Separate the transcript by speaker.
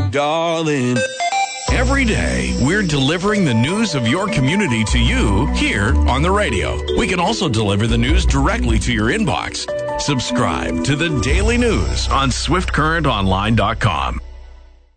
Speaker 1: darling. Every day, we're delivering the news of your community to you here on the radio. We can also deliver the news directly to your inbox. Subscribe to the Daily News on SwiftCurrentOnline.com.